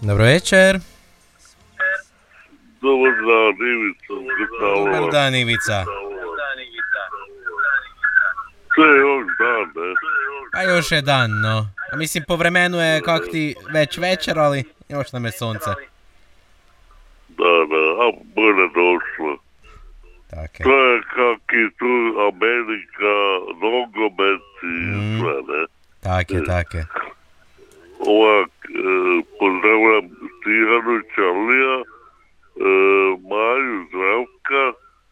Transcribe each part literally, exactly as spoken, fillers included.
Dobro večer. Dobar dan, Ivica. Dobar dan, Ivica. Sve je još dan, ne? Pa još je dan, no. A mislim, po vremenu je kak ti već večer, ali još nam je sunce. Da, da, a bolje došlo. Tako je. To je kak i tu Amerika, nogomet i Mm. sve, ne? Tak je, tak je. Ovak, e, pozdravljam Tihanu Čarlija, e, Maju Zdravka,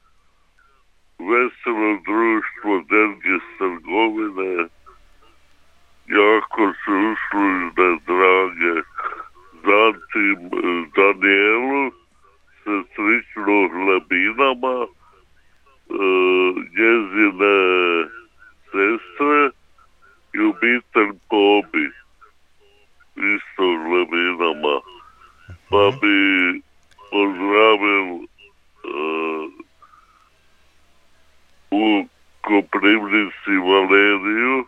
Veselo društvo Derge Strgovine, jako su uslužne, drage, zatim e, Danijelu, sestričnu Hlebinama, e, njezine sestre i obitelj Pobi, isto Hlebinama. Pa bi pozdravil uh, u Koprivnici Valeriju,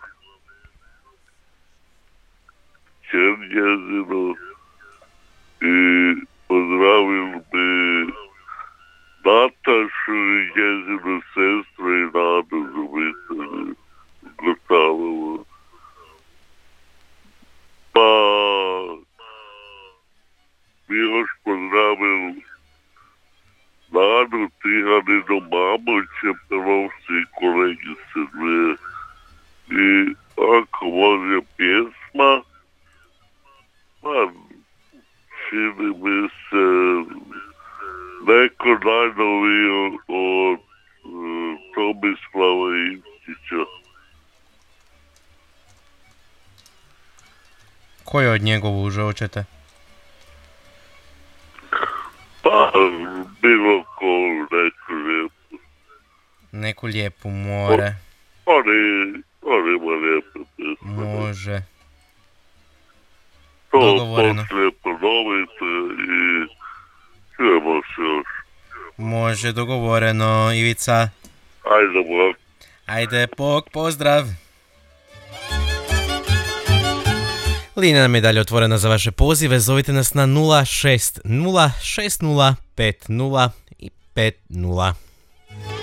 čer njezinu, i pozdravil bi Natašu i njezinu sestru i Nadu z obitelji Gotalovu. Pa bi još pozdravil Nadu, Tihaninu mamu i Čepelovci i kolegice dvije. I ako može pjesma, pa čini mi se neko najnovije od uh, Tomislava Ivčića. Koju od njegovu už hoćete? Pa, bilo ko neku lijepu. Neku lijepu more. Oni, oni ima lijepe pjesme. Može. To Dogovoreno. poslije ponovite i čujemo se još. Može, dogovoreno, Ivica. Ajde, bok. Ajde, pok, pozdrav. Linija nam je dalje otvorena za vaše pozive. Zovite nas na nula šest nula šest nula pet nula i pet nula.